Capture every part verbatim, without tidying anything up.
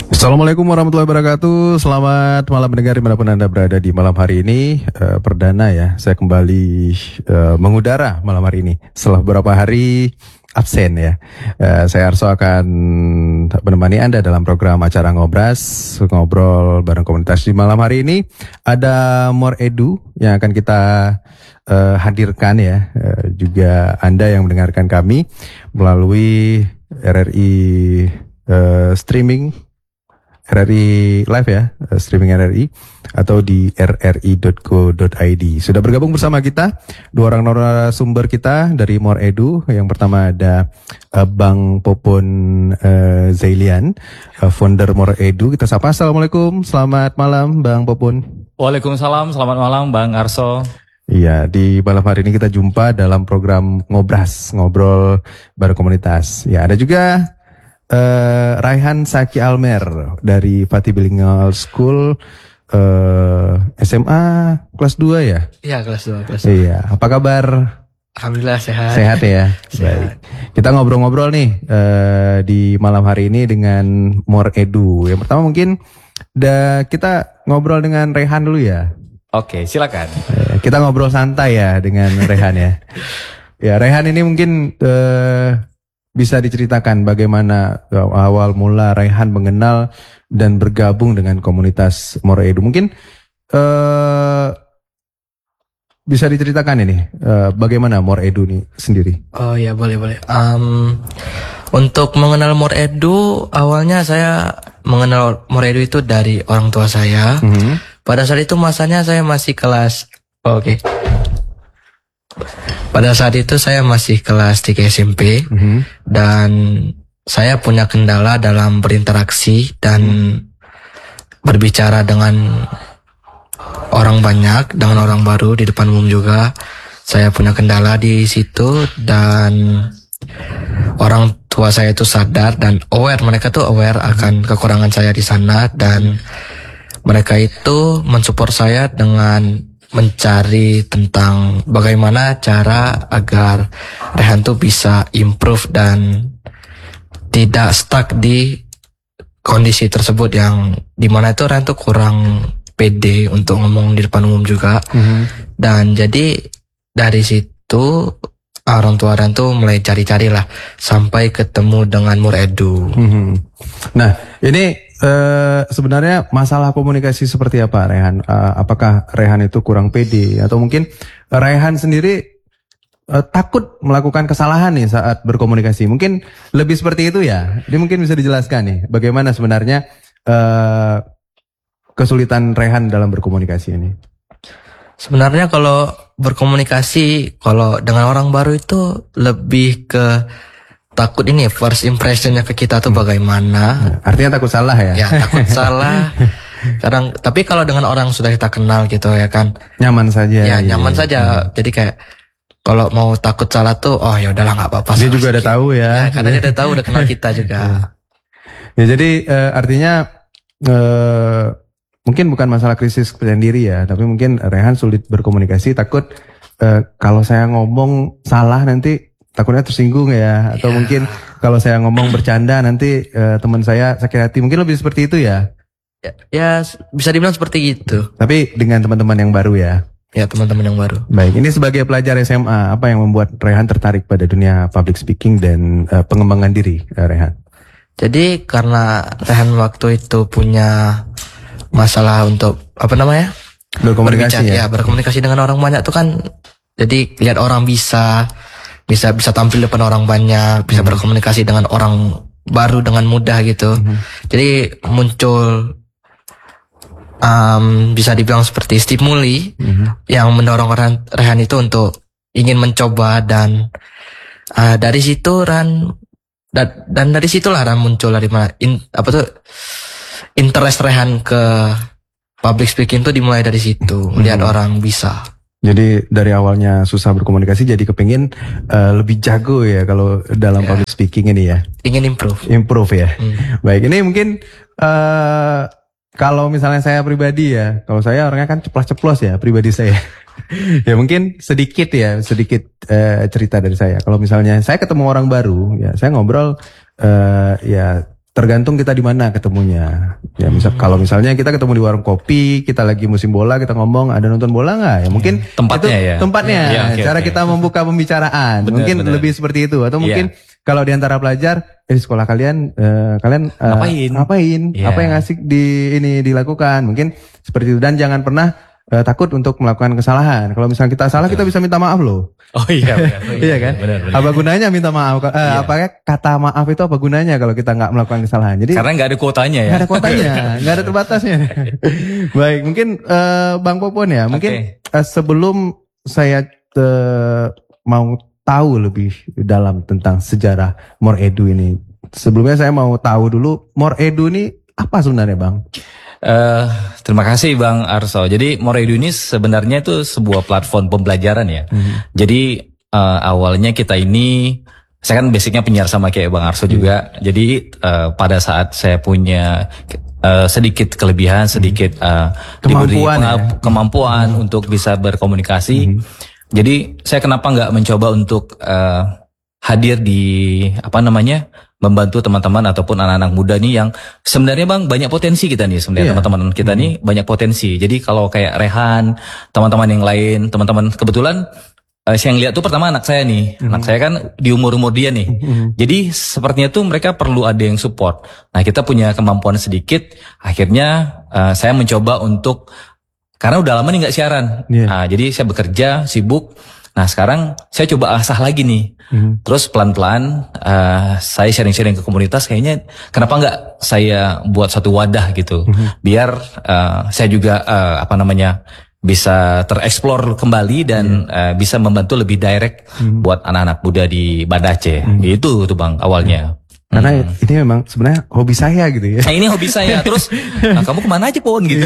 Assalamualaikum warahmatullahi wabarakatuh. Selamat malam pendengar dimanapun Anda berada di malam hari ini. uh, Perdana ya, saya kembali uh, mengudara malam hari ini setelah beberapa hari absen ya. uh, Saya Arso akan menemani Anda dalam program acara Ngobras, ngobrol bareng komunitas. Di malam hari ini ada More Edu yang akan kita uh, hadirkan ya. uh, Juga Anda yang mendengarkan kami melalui R R I uh, streaming R R I live ya, streaming R R I atau di r r i dot co dot i d. Sudah bergabung bersama kita dua orang narasumber kita dari More Edu. Yang pertama ada uh, Bang Popon uh, Zailian, uh, founder More Edu. Kita sapa. Assalamualaikum, selamat malam Bang Popon. Waalaikumsalam, selamat malam Bang Arso. Iya, di malam hari ini kita jumpa dalam program Ngobras, ngobrol bareng komunitas. Ya, ada juga Uh, Raihan Saki Almer dari Fatih Bilingual School, uh, S M A kelas dua ya? Iya, kelas dua, kelas dua. Iya, apa kabar? Alhamdulillah sehat. Sehat ya? Sehat. Baik. Kita ngobrol-ngobrol nih uh, di malam hari ini dengan More Edu. Yang pertama mungkin da, kita ngobrol dengan Raihan dulu ya. Oke, silakan. Uh, kita ngobrol santai ya dengan Raihan ya. Ya, Raihan ini mungkin uh, bisa diceritakan bagaimana awal mula Raihan mengenal dan bergabung dengan komunitas More Edu. Mungkin uh, bisa diceritakan ini uh, bagaimana More Edu ini sendiri. Oh ya, boleh boleh. Um, untuk mengenal More Edu, awalnya saya mengenal More Edu itu dari orang tua saya. Mm-hmm. Pada saat itu masanya saya masih kelas. Oh, Oke. Okay. Pada saat itu saya masih kelas tiga S M P, mm-hmm. dan saya punya kendala dalam berinteraksi dan berbicara dengan orang banyak, dengan orang baru di depan umum juga. Saya punya kendala di situ dan orang tua saya itu sadar dan aware, mereka tuh aware akan kekurangan saya di sana, dan mereka itu mensupport saya dengan mencari tentang bagaimana cara agar Raihan tuh bisa improve dan tidak stuck di kondisi tersebut yang dimana itu Raihan tuh kurang pede untuk ngomong di depan umum juga. Mm-hmm. Dan jadi dari situ orang tua Raihan tuh mulai cari-cari lah sampai ketemu dengan More Edu. Mm-hmm. Nah ini Uh, sebenarnya masalah komunikasi seperti apa Raihan? Uh, apakah Raihan itu kurang pede atau mungkin Raihan sendiri uh, takut melakukan kesalahan nih saat berkomunikasi? Mungkin lebih seperti itu ya. Jadi mungkin bisa dijelaskan nih bagaimana sebenarnya uh, kesulitan Raihan dalam berkomunikasi ini? Sebenarnya kalau berkomunikasi kalau dengan orang baru itu lebih ke takut ini first impressionnya ke kita tuh bagaimana. Artinya takut salah ya? Ya takut salah. Kadang, tapi kalau dengan orang sudah kita kenal gitu ya kan, nyaman saja. Ya nyaman iya. saja. Hmm. Jadi kayak kalau mau takut salah tuh, oh ya udahlah nggak apa-apa. Dia juga udah tahu ya. Ya karena dia udah tahu, udah kenal kita juga. Ya jadi uh, artinya uh, mungkin bukan masalah krisis kepercayaan diri ya, tapi mungkin Raihan sulit berkomunikasi, takut uh, kalau saya ngomong salah nanti takutnya tersinggung ya, atau yeah. mungkin kalau saya ngomong bercanda nanti uh, teman saya sakit hati, mungkin lebih seperti itu ya? Ya, ya bisa dibilang seperti itu. Tapi dengan teman-teman yang baru ya? Ya teman-teman yang baru. Baik, ini sebagai pelajar S M A, apa yang membuat Raihan tertarik pada dunia public speaking dan uh, pengembangan diri uh, Raihan? Jadi karena Raihan waktu itu punya masalah untuk apa namanya? Berkomunikasi ya? Ya berkomunikasi dengan orang banyak tuh kan, jadi lihat orang bisa bisa bisa tampil depan orang banyak, bisa mm-hmm. berkomunikasi dengan orang baru dengan mudah gitu. Mm-hmm. Jadi muncul um, bisa dibilang seperti stimuli mm-hmm. yang mendorong Raihan itu untuk ingin mencoba, dan uh, dari situ Raihan dan, dan dari situlah Raihan muncul dari mana in, apa tuh interest Raihan ke public speaking tuh dimulai dari situ, melihat mm-hmm. orang bisa. Jadi dari awalnya susah berkomunikasi jadi kepingin uh, lebih jago ya kalau dalam yeah. public speaking ini ya. Ingin improve. Improve ya. Hmm. Baik, ini mungkin uh, kalau misalnya saya pribadi ya, kalau saya orangnya kan ceplos-ceplos ya pribadi saya. Ya mungkin sedikit ya, sedikit uh, cerita dari saya. Kalau misalnya saya ketemu orang baru, ya saya ngobrol uh, ya tergantung kita di mana ketemunya. Ya misal kalau misalnya kita ketemu di warung kopi, kita lagi musim bola, kita ngomong ada nonton bola nggak? Ya mungkin tempatnya itu ya. Tempatnya, Ya, okay, cara okay. kita membuka pembicaraan, Bener, mungkin bener. lebih seperti itu. Atau mungkin kalau di antara pelajar, eh di sekolah kalian, eh, kalian eh, Ngapain? ngapain? Ya. Apa yang asik di ini dilakukan? Mungkin seperti itu. Dan jangan pernah eh, takut untuk melakukan kesalahan. Kalau misalnya kita salah, kita bisa minta maaf loh. Oh iya, benar. Oh, Iya kan? Benar, benar. Apa gunanya minta maaf? Eh, Iya. Apa ya, kata maaf itu apa gunanya kalau kita nggak melakukan kesalahan? Jadi Karena nggak ada kuotanya ya. nggak ada kuotanya, nggak ada terbatasnya. Baik, mungkin eh, Bang Popon ya, mungkin Oke. eh, sebelum saya eh, mau tahu lebih dalam tentang sejarah More Edu ini, sebelumnya saya mau tahu dulu More Edu ini apa sebenarnya, Bang? Eh, terima kasih Bang Arso. Jadi More Edu ini sebenarnya itu sebuah platform pembelajaran ya. Hmm. Jadi eh, awalnya kita ini, saya kan basicnya penyiar sama kayak Bang Arso juga. Jadi eh, pada saat saya punya eh, sedikit kelebihan, sedikit eh, diberi Kemampuan penga- ya. kemampuan untuk bisa berkomunikasi. Jadi saya kenapa nggak mencoba untuk eh, hadir di apa namanya? membantu teman-teman ataupun anak-anak muda nih yang sebenarnya Bang banyak potensi kita nih sebenarnya Iya. teman-teman kita nih banyak potensi. Jadi kalau kayak Rehan, teman-teman yang lain, teman-teman kebetulan eh, saya yang lihat tuh pertama anak saya nih. Anak saya kan di umur-umur dia nih. Jadi sepertinya tuh mereka perlu ada yang support. Nah, kita punya kemampuan sedikit, akhirnya eh, saya mencoba untuk karena udah lama nih nggak siaran. Iya. Nah, jadi saya bekerja, sibuk. Nah, sekarang saya coba asah lagi nih. Mhm. Terus pelan-pelan uh, saya sharing-sharing ke komunitas, kayaknya kenapa nggak saya buat satu wadah gitu, biar uh, saya juga uh, apa namanya bisa tereksplor kembali dan uh, bisa membantu lebih direct buat anak-anak muda di Banda Aceh. Itu tuh Bang awalnya. Karena ini memang sebenarnya hobi saya gitu ya. Nah, ini hobi saya. Terus nah, kamu kemana aja Pon gitu.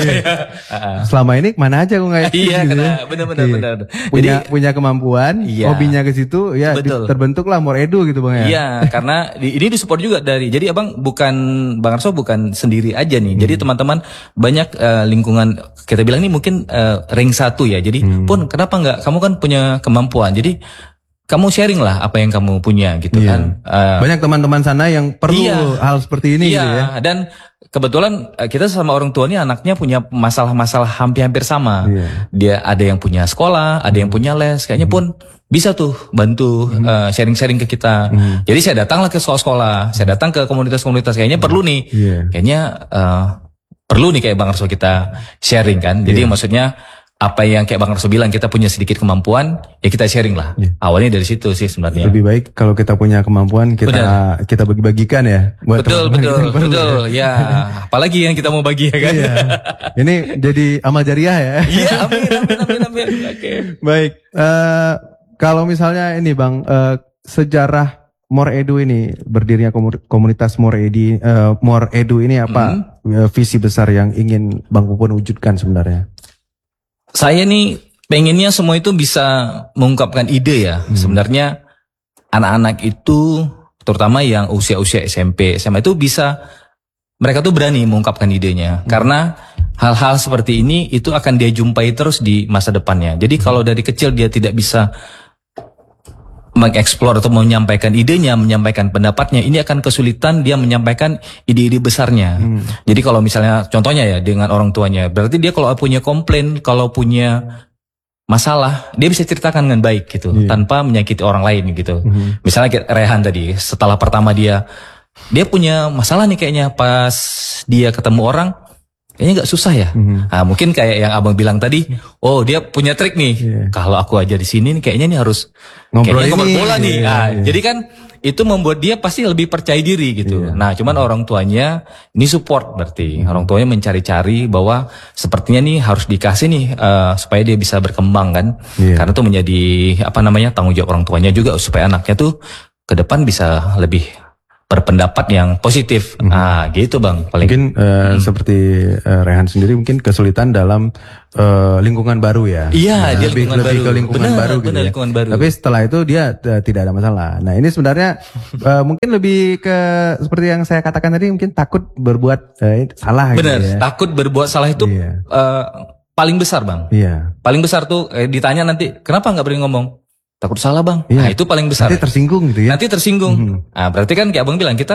Uh, Selama ini kemana aja aku nggak Iya, gitu kena, ya. benar-benar, Iya. benar. Punya Jadi- punya kemampuan, Iya. hobinya ke situ, ya di- Betul. terbentuklah More Edu gitu Bang ya. Iya, karena di, ini disupport juga dari. Jadi abang bukan Bang Arso bukan sendiri aja nih. Jadi teman-teman banyak eh, lingkungan kita bilang nih mungkin eh, ring satu ya. Jadi pun kenapa nggak? Kamu kan punya kemampuan. Jadi kamu sharing lah apa yang kamu punya gitu Iya. kan. Eh, Banyak teman-teman sana yang perlu Iya. hal seperti ini iya, gitu ya. dan kebetulan eh, kita sama orang tua nih anaknya punya masalah-masalah hampir-hampir sama. Iya. Dia ada yang punya sekolah, ada yang punya les, kayaknya pun bisa tuh bantu eh, sharing-sharing ke kita. Jadi saya datanglah ke sekolah-sekolah, saya datang ke komunitas-komunitas, kayaknya perlu nih. Iya. Kayaknya eh, perlu nih kayak Bang Arso kita sharing kan. Jadi maksudnya apa yang kayak Bang Arso bilang, kita punya sedikit kemampuan, ya kita sharing lah. Awalnya dari situ sih sebenarnya. Lebih baik kalau kita punya kemampuan kita Benar. kita bagi-bagikan ya buat Betul, teman-teman betul, kita yang perlu betul. ya. Ya, apalagi yang kita mau bagi ya kan. Iya. Ini jadi amal jariah ya. Iya, amin, amin, amin, amin. Oke. Baik, eh, kalau misalnya ini Bang, eh, sejarah More Edu ini, berdirinya komu- komunitas More Edu, eh, More Edu ini apa eh, visi besar yang ingin Bang Popon wujudkan sebenarnya? Saya nih pengennya semua itu bisa mengungkapkan ide ya. Sebenarnya anak-anak itu, terutama yang usia-usia S M P, S M A itu bisa, mereka tuh berani mengungkapkan idenya. Karena hal-hal seperti ini itu akan dia jumpai terus di masa depannya. Jadi kalau dari kecil dia tidak bisa mengeksplor atau menyampaikan idenya, menyampaikan pendapatnya, ini akan kesulitan dia menyampaikan ide-ide besarnya. Jadi kalau misalnya contohnya ya dengan orang tuanya, berarti dia kalau punya komplain, kalau punya masalah, dia bisa ceritakan dengan baik gitu, Iya. tanpa menyakiti orang lain gitu. Misalnya kayak Rehan tadi, setelah pertama dia dia punya masalah nih kayaknya pas dia ketemu orang, kayaknya nggak susah ya. Nah, mungkin kayak yang abang bilang tadi, oh dia punya trik nih. Iya. Kalau aku aja di sini nih, kayaknya nih harus Ngobrol kayaknya ngobrol ini. bola nih. Iya, Nah, iya. jadi kan itu membuat dia pasti lebih percaya diri gitu. Iya. Nah, cuman orang tuanya ini support berarti. Orang tuanya mencari-cari bahwa sepertinya nih harus dikasih nih eh, supaya dia bisa berkembang kan. Iya. Karena itu menjadi apa namanya tanggung jawab orang tuanya juga supaya anaknya tuh ke depan bisa lebih berpendapat yang positif. Ah, gitu Bang. Paling Mungkin eh, seperti eh, Rehan sendiri mungkin kesulitan dalam eh, lingkungan baru ya. Iya, Nah, dia lebih lingkungan lebih baru. ke lingkungan Benar, baru gitu benar, ya. lingkungan baru. Tapi setelah itu dia eh, tidak ada masalah. Nah, ini sebenarnya eh, mungkin lebih ke seperti yang saya katakan tadi, mungkin takut berbuat eh, salah benar, gitu ya. takut berbuat salah itu Iya. eh, paling besar Bang. Iya. Paling besar tuh eh, ditanya nanti kenapa nggak berani ngomong? Takut salah Bang. Iya. Nah itu paling besar. Nanti tersinggung gitu ya. Nanti tersinggung. Mhm. Nah berarti kan kayak abang bilang kita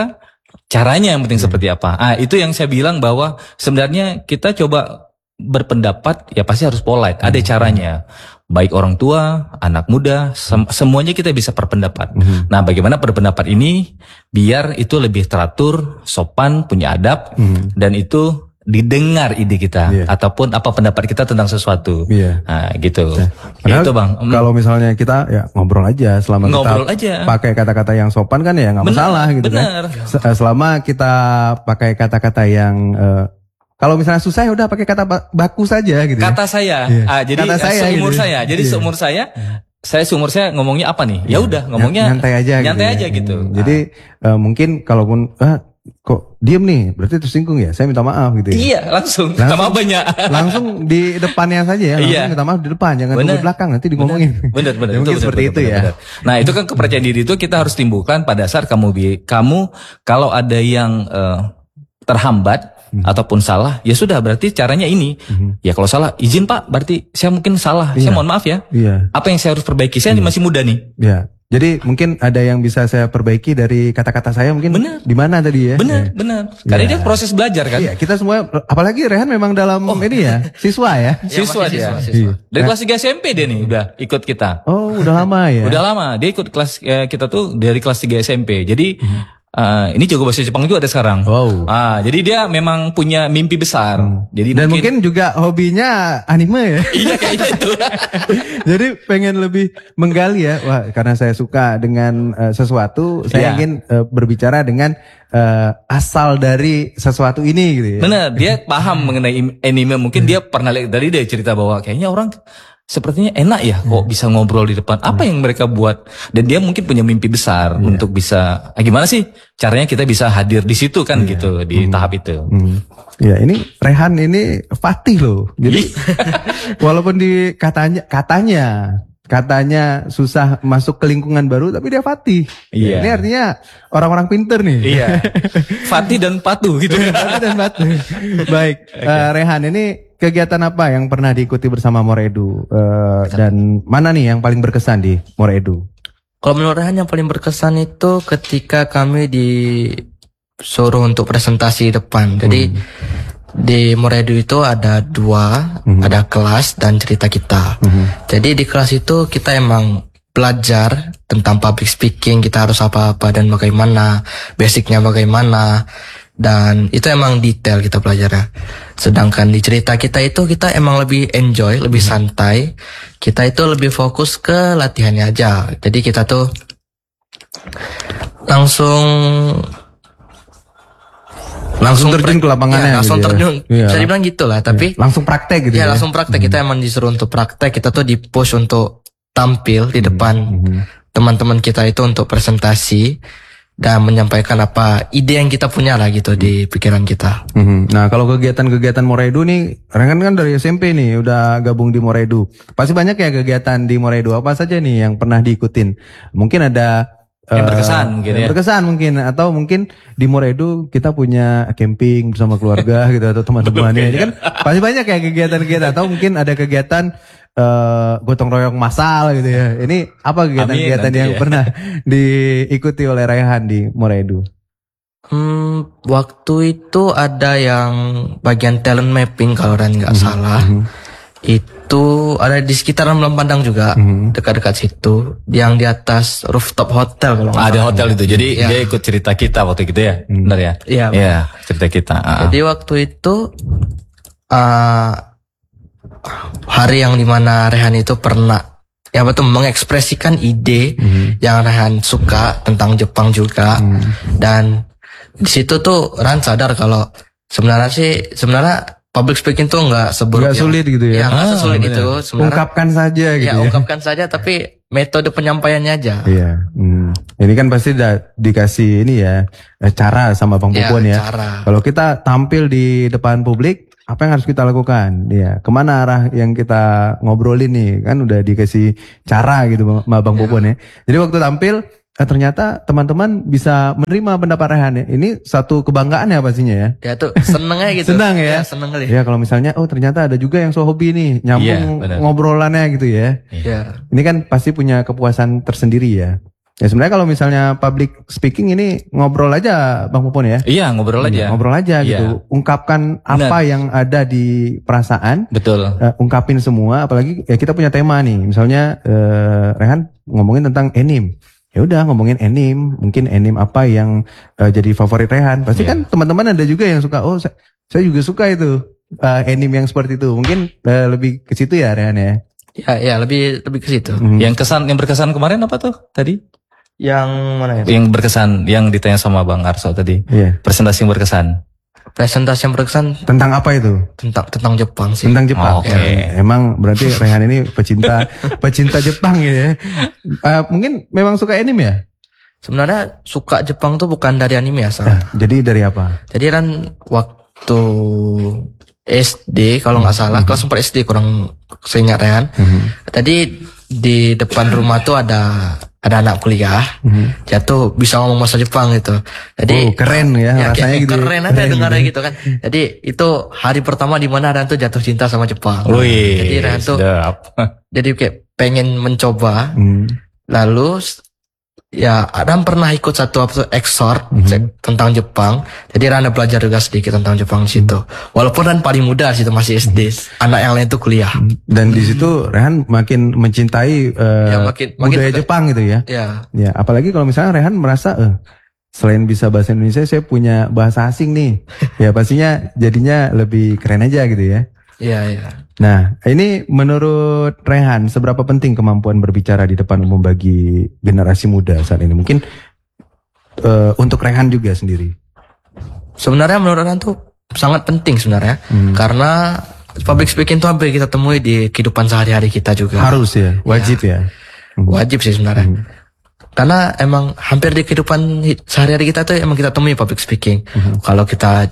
caranya yang penting hmm. seperti apa. Ah, itu yang saya bilang bahwa sebenarnya kita coba berpendapat ya pasti harus polite, ada caranya. Baik orang tua, anak muda, sem semuanya kita bisa berpendapat. Mm-hmm. Nah, bagaimana berpendapat ini biar itu lebih teratur, sopan, punya adab, mm-hmm. dan itu didengar ide kita yeah. ataupun apa pendapat kita tentang sesuatu. Yeah. Nah, gitu. Yeah. Itu Bang. Kalau misalnya kita ya ngobrol aja selama ngobrol kita aja. pakai kata-kata yang sopan kan ya nggak masalah gitu bener. Kan. Selama kita pakai kata-kata yang uh, kalau misalnya susah ya udah pakai kata baku saja gitu. Kata ya. saya, yeah. ah, jadi kata saya, seumur gitu. saya, jadi yeah. seumur saya, saya seumur saya ngomongnya apa nih? Ya udah ngomongnya nyantai aja, nyantai gitu aja ya. gitu. Hmm. Jadi uh, mungkin kalaupun ah, kok diem nih, berarti tersinggung ya. Saya minta maaf gitu. Ya. Iya langsung. Minta maaf banyak. Langsung di depannya saja ya. Langsung iya. minta maaf di depan, jangan tunggu belakang nanti digomongin. Benar, benar. Ya, mungkin bener, seperti bener, itu bener, ya. Bener. Nah itu kan kepercayaan diri itu kita harus timbulkan pada saat kamu kamu kalau ada yang uh, terhambat. Hmm. Ataupun salah, ya sudah berarti caranya ini. Hmm. Ya kalau salah, izin Pak, berarti saya mungkin salah. Iya. Saya mohon maaf ya. Iya. Apa yang saya harus perbaiki? Saya hmm. masih muda nih. Iya. Jadi mungkin ada yang bisa saya perbaiki dari kata-kata saya mungkin. Benar. Di mana tadi ya? Benar, ya. benar. Karena ya. dia proses belajar kan. Iya, kita semua, apalagi Rehan memang dalam oh. ini ya, siswa ya. Siswa dia. Siswa, siswa. Iya. Dari kelas tiga S M P dia nih udah ikut kita. Oh, udah lama ya. Udah lama. Dia ikut kelas eh, kita tuh dari kelas tiga S M P. Jadi hmm. Uh, ini jago bahasa Jepang juga ada sekarang. Wow. Ah, jadi dia memang punya mimpi besar. Hmm. Jadi dan mungkin, mungkin juga hobinya anime ya. Iya kayak gitu. Jadi pengen lebih menggali ya. Wah, karena saya suka dengan uh, sesuatu, saya yeah. ingin uh, berbicara dengan uh, asal dari sesuatu ini gitu ya. Benar, dia paham mengenai anime. Mungkin dia pernah lihat dari dia cerita bahwa kayaknya orang sepertinya enak ya kok bisa ngobrol di depan. Apa yang mereka buat? Dan dia mungkin punya mimpi besar yeah. untuk bisa. Ah, gimana sih caranya kita bisa hadir di situ kan yeah. gitu di hmm. tahap itu. Hmm. Ya ini Rehan ini Fatih loh. Jadi walaupun di katanya katanya katanya susah masuk ke lingkungan baru, tapi dia Fatih. Iya. Ini artinya orang-orang pinter nih. Iya. Fatih dan patuh gitu. Fatih dan patuh. Baik, okay. uh, Rehan ini kegiatan apa yang pernah diikuti bersama Moredu uh, dan mana nih yang paling berkesan di Moredu? Kalau menurut Rehan yang paling berkesan itu ketika kami disuruh untuk presentasi depan. Jadi hmm. di Moredu itu ada dua, hmm. ada kelas dan cerita kita. Hmm. Jadi di kelas itu kita emang belajar tentang public speaking, kita harus apa-apa dan bagaimana, basicnya bagaimana. Dan itu emang detail kita belajar ya. Sedangkan di cerita kita itu kita emang lebih enjoy, lebih santai. Kita itu lebih fokus ke latihannya aja. Jadi kita tuh langsung langsung terjun ke lapangannya. Ya, langsung gitu terjun. Ya. Bisa dibilang gitu lah. Tapi ya, langsung praktek gitu ya. Ya langsung hmm. praktek. Kita emang disuruh untuk praktek. Kita tuh di push untuk tampil di depan hmm. teman-teman kita itu untuk presentasi. Dan menyampaikan apa ide yang kita punya lah gitu hmm. di pikiran kita. Hmm. Nah kalau kegiatan-kegiatan Moredu nih, Rehan kan dari S M P nih udah gabung di Moredu. Pasti banyak ya kegiatan di Moredu. Apa saja nih yang pernah diikutin? Mungkin ada yang berkesan uh, mungkin yang ya. Berkesan mungkin atau mungkin di Moredu kita punya camping bersama keluarga gitu atau teman-temannya. Ini kan pasti banyak ya kegiatan-kegiatan atau mungkin ada kegiatan Uh, gotong royong massal gitu ya. Ini apa kegiatan-kegiatan yang ya. pernah diikuti oleh Rehan di Moredu? Hmm, waktu itu ada yang bagian talent mapping kalau Rehan nggak mm-hmm. salah. Mm-hmm. Itu ada di sekitaran Malam Pandang juga, mm-hmm. dekat-dekat situ. Yang di atas rooftop hotel kalau nggak ah, ada hotel itu. Jadi ya. dia ikut cerita kita waktu itu ya, mm-hmm. benar ya? Iya. Ya, cerita kita. Uh. Jadi waktu itu. Uh, hari yang dimana Rehan itu pernah ya betul mengekspresikan ide mm-hmm. yang Rehan suka tentang Jepang juga mm. dan di situ tuh Rehan sadar kalau sebenarnya sih sebenarnya public speaking tuh nggak seburuk nggak sulit gitu ya, ya nggak ah, sesulit itu sebenarnya ungkapkan saja gitu ya, ya ungkapkan saja tapi metode penyampaiannya aja. Iya. Hmm. Ini kan pasti udah dikasih ini ya cara sama Bang Popon ya, ya. Kalau kita tampil di depan publik apa yang harus kita lakukan? Ya, kemana arah yang kita ngobrolin nih? Kan udah dikasih cara gitu sama Bang ya. Popon ya. Jadi waktu tampil, eh, ternyata teman-teman bisa menerima pendapat Rehan ya. Ini satu kebanggaan ya pastinya ya. Ya tuh senengnya gitu. Senang ya. Ya, seneng kali. Ya kalau misalnya, oh ternyata ada juga yang so hobi nih, nyambung ya, ngobrolannya gitu ya. Iya. Ini kan pasti punya kepuasan tersendiri ya. Ya sebenarnya kalau misalnya public speaking ini ngobrol aja Bang Popon ya. Iya, ngobrol aja. Ngobrol aja Iya. gitu. Ungkapkan apa Benar. yang ada di perasaan. Betul. Uh, ungkapin semua. Apalagi ya kita punya tema nih. Misalnya uh, Rehan ngomongin tentang anime. Ya udah ngomongin anime. Mungkin anime apa yang uh, jadi favorit Rehan. Pasti Iya. kan teman-teman ada juga yang suka. Oh saya, saya juga suka itu uh, anime yang seperti itu. Mungkin uh, lebih ke situ ya Rehan ya. Ya, ya lebih lebih ke situ. Hmm. Yang kesan, yang berkesan kemarin apa tuh tadi? Yang mana ya? Yang berkesan, yang ditanya sama Bang Arso tadi. Iya. Presentasi yang berkesan. Presentasi yang berkesan Tentang apa itu? tentang tentang Jepang sih. Tentang Jepang. Oh, oke. Ya, emang berarti Rehan ini pecinta pecinta Jepang ya. Uh, mungkin memang suka anime ya? Sebenarnya suka Jepang tuh bukan dari anime asal. Nah, jadi dari apa? Jadi kan waktu S D kalau nggak salah kelas empat S D kurang seingat Rehan. Tadi di depan rumah tuh ada ada anak kuliah. Dia tuh bisa ngomong bahasa Jepang gitu. Jadi Oh, keren ya, rasanya kayak gitu. keren aja dengarnya gitu kan. Jadi itu hari pertama di mana Rehan tuh jatuh cinta sama Jepang. Wih, Jadi Rehan tuh sedap. jadi kayak pengen mencoba. Hmm. Lalu ya Adam pernah ikut satu episode Exort Mhm. tentang Jepang. Jadi Rana belajar juga sedikit tentang Jepang di situ. Walaupun Ran paling muda di situ masih S D. Anak yang lain tuh kuliah. Dan di situ Rehan makin mencintai uh, Ya, makin- makin budaya suka. Jepang gitu ya. Ya, Ya, apalagi kalau misalnya Rehan merasa eh selain bisa bahasa Indonesia saya punya bahasa asing nih. Ya pastinya jadinya lebih keren aja gitu ya. ya, ya. Nah, ini menurut Rehan seberapa penting kemampuan berbicara di depan umum bagi generasi muda saat ini? Mungkin eh, untuk Rehan juga sendiri. Sebenarnya menurut Ran tuh sangat penting sebenarnya. Hmm. Karena public speaking tuh hampir kita temui di kehidupan sehari-hari kita juga. Harus ya, wajib ya. Hmm. Wajib sih sebenarnya. Karena emang hampir di kehidupan hi- sehari-hari kita tuh emang kita temui public speaking. Kalau kita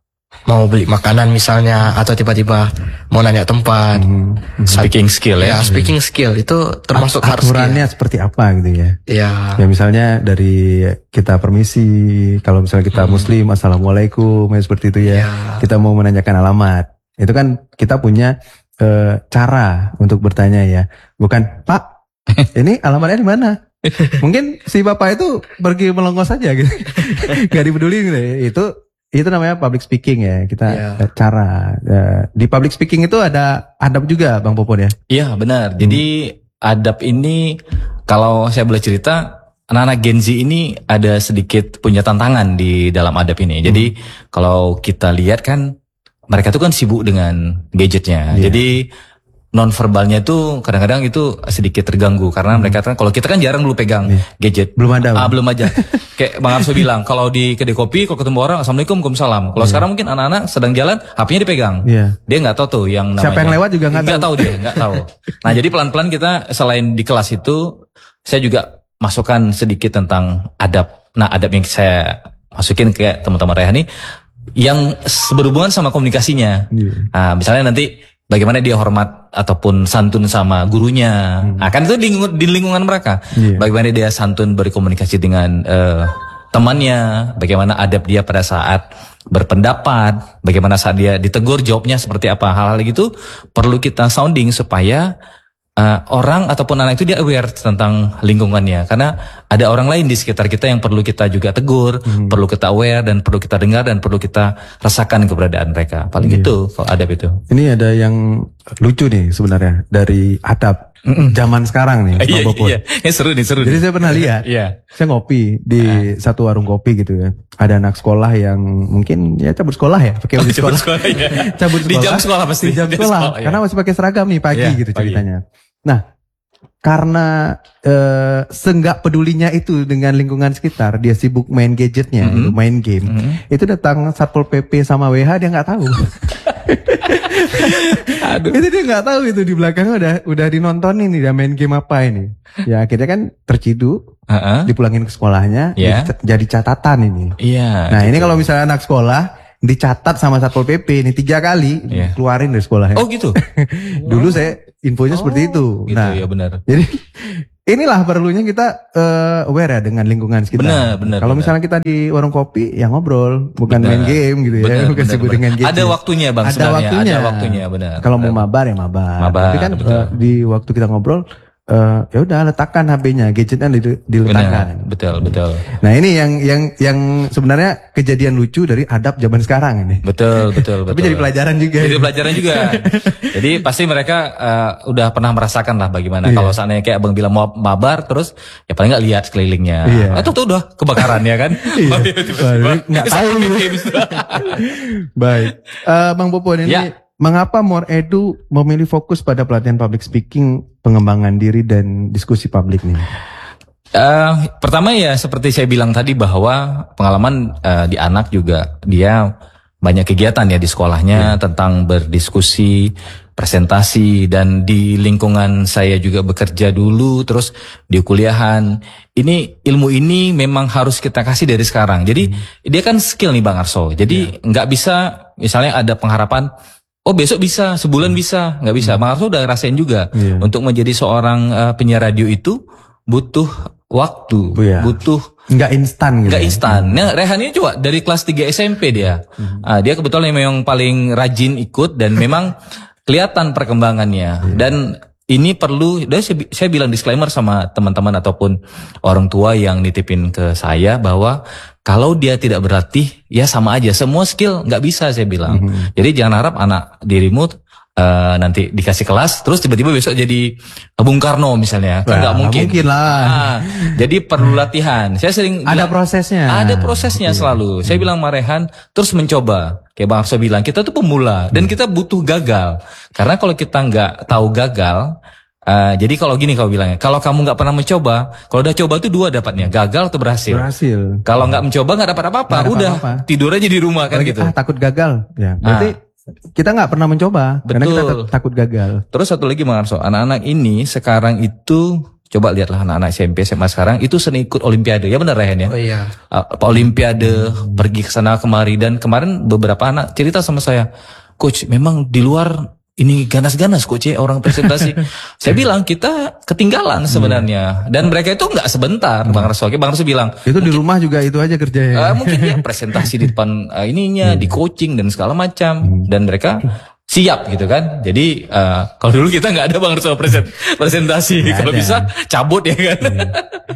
mau beli makanan misalnya atau tiba-tiba mau nanya tempat, Hmm. Speaking skill ya ya. speaking skill itu termasuk At- hard skill. aturannya seperti apa gitu ya? Ya, Ya misalnya dari kita permisi, kalau misalnya kita muslim, assalamualaikum, ya seperti itu ya. Ya. Kita mau menanyakan alamat, itu kan kita punya eh, cara untuk bertanya ya. Bukan, Pak, ini alamatnya di mana? Mungkin si bapak itu pergi melongos saja gitu, gak dipeduli gitu. Ya. Itu itu namanya public speaking ya. Kita Ya. eh, cara eh, di public speaking itu ada adab juga, Bang Popon ya. Iya benar. Jadi adab ini kalau saya boleh cerita, anak-anak Gen Z ini ada sedikit punya tantangan di dalam adab ini. Jadi kalau kita lihat kan mereka tuh kan sibuk dengan gadgetnya. Iya. Jadi non verbalnya tuh kadang-kadang itu sedikit terganggu karena mereka kan kalau kita kan jarang dulu pegang gadget. Belum ada, Ah, Bang. belum aja. Kayak Bang Arso bilang kalau di kedai kopi kalau ketemu orang assalamualaikum waalaikumsalam. Kalau sekarang mungkin anak-anak sedang jalan H P-nya dipegang. Iya. Dia nggak tahu tuh yang namanya. Siapa yang lewat juga nggak tahu. tahu dia, nggak tahu. Nah, jadi pelan-pelan kita selain di kelas itu saya juga masukkan sedikit tentang adab. Nah, adab yang saya masukin ke teman-teman Rehan nih yang berhubungan sama komunikasinya. Iya. Nah, misalnya nanti bagaimana dia hormat ataupun santun sama gurunya. Nah, kan itu di, lingkungan- di lingkungan mereka. Iya. Bagaimana dia santun berkomunikasi dengan eh, temannya, bagaimana adab dia pada saat berpendapat, bagaimana saat dia ditegur jawabnya seperti apa. Hal-hal gitu perlu kita sounding supaya eh, orang ataupun anak itu dia aware tentang lingkungannya. Karena ada orang lain di sekitar kita yang perlu kita juga tegur, perlu kita aware dan perlu kita dengar dan perlu kita rasakan keberadaan mereka. Paling itu kalau adab itu. Ini ada yang lucu nih sebenarnya dari adab zaman sekarang nih, Bang Iya, Popon. iya. Ini seru nih, seru Jadi nih. saya pernah lihat, Iya. saya ngopi di satu warung kopi gitu ya. Ada anak sekolah yang mungkin ya cabut sekolah ya, pakai baju Cabut sekolah. sekolah, iya. Cabut Di jam sekolah pasti. Di jam Di sekolah, sekolah, iya. karena masih pakai seragam nih pagi Iya, gitu pagi. ceritanya. Nah, karena eh, senggak pedulinya itu dengan lingkungan sekitar, dia sibuk main gadgetnya, gitu, main game. Itu datang Satpol P P sama W H dia nggak tahu. Aduh. Itu dia nggak tahu itu di belakangnya udah udah dinontonin nih dia main game apa ini. Ya akhirnya kan terciduk, Heeh. dipulangin ke sekolahnya, Iya. jadi- jadi catatan ini. Iya. Nah ini kalau misalnya anak sekolah dicatat sama Satpol P P ini tiga kali Iya. keluarin dari sekolahnya. Oh gitu. Dulu saya infonya seperti itu. Gitu Nah ya benar. jadi inilah perlunya kita eh, aware ya dengan lingkungan sekitar. Benar, benar, Kalau benar. misalnya kita di warung kopi ya ngobrol, bukan Benar. main game gitu ya, Benar, bukan benar, sibuk benar. dengan gadget. Ada waktunya Bang Ada sebenarnya. waktunya. Ada waktunya benar. Kalau mau mabar ya mabar. Mabar, Tapi kan betul. eh, di waktu kita ngobrol uh, ya udah letakkan H P-nya, gadgetnya diletakkan. Benar, betul, betul. Nah ini yang yang yang sebenarnya kejadian lucu dari adab zaman sekarang ini. Betul, betul, betul. Tapi jadi pelajaran juga. Jadi pelajaran juga. Jadi pasti mereka uh, udah pernah merasakan lah bagaimana. Iya. Kalau seandainya kayak abang bilang mau mabar, terus ya paling nggak lihat sekelilingnya. Iya. Atau tuh udah kebakaran ya kan? Iya. Tiba-tiba. Nggak tahu gitu. Baik, uh, Bang Popon ini. Ya. Mengapa More Edu memilih fokus pada pelatihan public speaking, pengembangan diri dan diskusi publik nih? Uh, pertama ya seperti saya bilang tadi bahwa pengalaman uh, di anak juga dia banyak kegiatan ya di sekolahnya, yeah, tentang berdiskusi, presentasi, dan di lingkungan saya juga bekerja dulu, terus di kuliahan. Ini ilmu ini memang harus kita kasih dari sekarang. Jadi hmm. dia kan skill nih Bang Arso. Jadi nggak yeah. bisa misalnya ada pengharapan, oh besok bisa, sebulan bisa, nggak bisa. Hmm. Bang Arso udah rasain juga. Yeah. Untuk menjadi seorang uh, penyiar radio itu butuh waktu, oh, yeah. butuh nggak instan gitu. Nggak instan. Nah, Rehan ini coba dari kelas tiga S M P dia. Hmm. Uh, dia kebetulan memang paling rajin ikut dan memang kelihatan perkembangannya. Hmm. Dan ini perlu, dan saya, saya bilang disclaimer sama teman-teman ataupun orang tua yang nitipin ke saya bahwa kalau dia tidak berlatih, ya sama aja. Semua skill nggak bisa saya bilang. Hmm. Jadi jangan harap anak dirimu Uh, nanti dikasih kelas, terus tiba-tiba besok jadi Bung Karno misalnya, kan nggak mungkin. mungkin lah. Nah, jadi perlu latihan. Saya sering ada bilang, prosesnya. Ada prosesnya selalu. Saya bilang Marehan terus mencoba. Kayak Bang Arso bilang, kita tuh pemula dan kita butuh gagal. Karena kalau kita nggak tahu gagal, uh, jadi kalau gini kau bilangnya, kalau kamu nggak pernah mencoba, kalau udah coba tuh dua dapatnya, gagal atau berhasil. Berhasil. Kalau nggak mencoba nggak dapat apa-apa, udah apa-apa. Tidur aja di rumah kan gitu. Ah, takut gagal. Ya, berarti. Ah. Kita nggak pernah mencoba. Betul. Karena kita takut gagal. Terus satu lagi Bang Arso, anak-anak ini sekarang itu coba lihatlah anak-anak S M P S M A sekarang itu seni ikut olimpiade. Ya benar Rehen ya? Oh iya. Uh, olimpiade, hmm. pergi ke sana kemari, dan kemarin beberapa anak cerita sama saya, coach memang di luar ini ganas-ganas coach ya orang presentasi. Saya bilang kita ketinggalan sebenarnya, dan mereka itu nggak sebentar. hmm. Bang Arso, Bang Arso bilang itu di rumah juga itu aja kerjanya. Uh, mungkin dia presentasi di depan uh, ininya, hmm. di coaching dan segala macam, hmm. dan mereka siap gitu kan. Jadi uh, kalau dulu kita nggak ada Bang Arso present, presentasi, kalau bisa cabut ya kan. Hmm.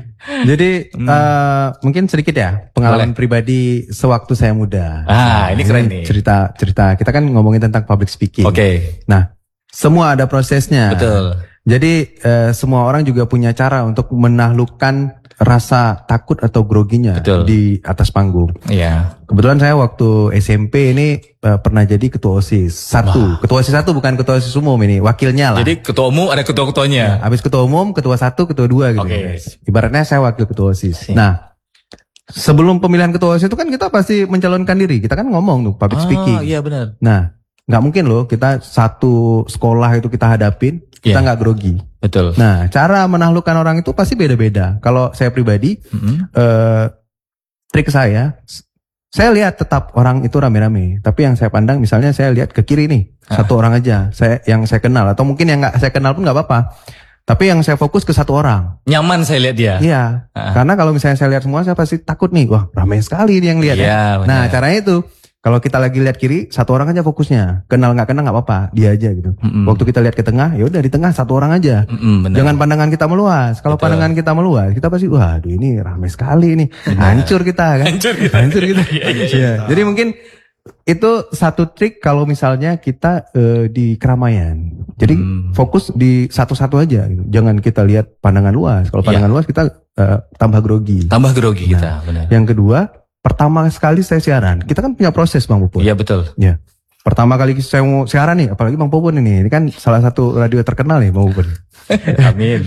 Jadi hmm. uh, mungkin sedikit ya pengalaman Boleh. pribadi sewaktu saya muda. Ah, ini keren nih. Cerita cerita kita kan ngomongin tentang public speaking. Oke. Okay. Nah, semua ada prosesnya. Betul. Jadi uh, semua orang juga punya cara untuk menaklukkan rasa takut atau groginya Betul. di atas panggung. Iya. Kebetulan saya waktu S M P ini uh, pernah jadi ketua OSIS satu. Wah. Ketua OSIS satu bukan ketua OSIS umum ini, wakilnya lah. Jadi ketua umum ada ketua-ketuanya. Ya, habis ketua umum, ketua satu, ketua dua gitu. Okay. Ibaratnya saya wakil ketua OSIS. Si. Nah, sebelum pemilihan ketua OSIS itu kan kita pasti mencalonkan diri. Kita kan ngomong tuh public ah, speaking. Iya benar. Nah, nggak mungkin loh kita satu sekolah itu kita hadapin, kita nggak yeah. grogi. Betul. Nah, cara menaklukkan orang itu pasti beda-beda. Kalau saya pribadi, mm-hmm. uh, trik saya, saya lihat tetap orang itu rame-rame. Tapi yang saya pandang, misalnya saya lihat ke kiri nih, ah. satu orang aja, saya yang saya kenal, atau mungkin yang nggak saya kenal pun nggak apa-apa. Tapi yang saya fokus ke satu orang. Nyaman saya lihat dia. Iya. Ah. Karena kalau misalnya saya lihat semua, saya pasti takut nih, wah ramai sekali dia yang lihat. Ya, ya. Nah, caranya itu. Kalau kita lagi lihat kiri, satu orang aja fokusnya. Kenal nggak kenal nggak apa-apa, dia aja gitu. Mm-mm. Waktu kita lihat ke tengah, ya udah di tengah satu orang aja. Jangan pandangan kita meluas. Kalau pandangan kita meluas, kita pasti, waduh ini ramai sekali ini, hancur kita kan. Hancur kita. Hancur kita. ya, ya, ya. Jadi mungkin itu satu trik kalau misalnya kita uh, di keramaian. Jadi mm. fokus di satu-satu aja. Gitu. Jangan kita lihat pandangan luas. Kalau pandangan ya. luas kita uh, tambah grogi. Tambah grogi nah, kita. Benar. Yang kedua. Pertama sekali saya siaran, kita kan punya proses Bang Popon. Iya betul. Ya. Pertama kali saya mau siaran nih, apalagi Bang Popon ini, ini kan salah satu radio terkenal nih Bang Popon. Amin.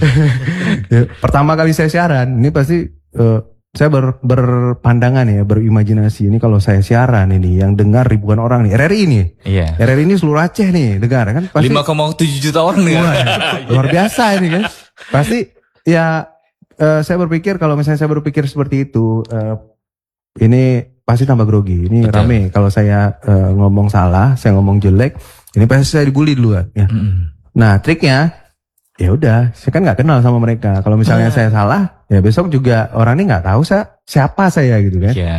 Ya, pertama kali saya siaran, ini pasti uh, saya ber, berpandangan ya, berimajinasi. Ini kalau saya siaran ini, yang dengar ribuan orang nih, R R I ini. Iya. R R I ini seluruh Aceh nih, dengar kan? lima koma tujuh juta orang nih. Luar biasa ini kan. Pasti ya, uh, saya berpikir kalau misalnya saya berpikir seperti itu. Uh, Ini pasti tambah grogi. Ini Betul. rame. Kalau saya uh, ngomong salah, saya ngomong jelek, ini pasti saya dibully duluan. Ya. Mm. Nah triknya, ya udah, saya kan nggak kenal sama mereka. Kalau misalnya ah. saya salah, ya besok juga orang ini nggak tahu saya siapa saya gitu kan. Yeah.